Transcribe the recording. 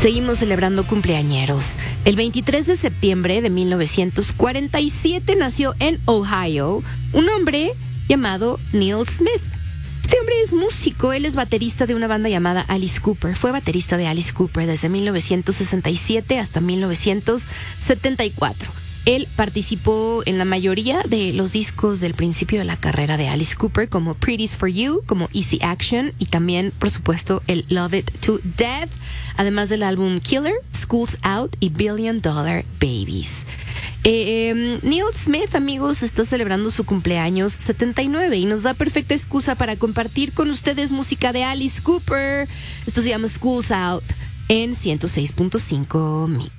Seguimos celebrando cumpleañeros. El 23 de septiembre de 1947 nació en Ohio un hombre llamado Neil Smith. Este hombre es músico, él es baterista de una banda llamada Alice Cooper. Fue baterista de Alice Cooper desde 1967 hasta 1974. Él participó en la mayoría de los discos del principio de la carrera de Alice Cooper, como Pretty's for You, como Easy Action y también, por supuesto, el Love It to Death, además del álbum Killer, School's Out y $Billion Babies. Neil Smith, amigos, está celebrando su cumpleaños 79 y nos da perfecta excusa para compartir con ustedes música de Alice Cooper. Esto se llama School's Out en 106.5 Mix.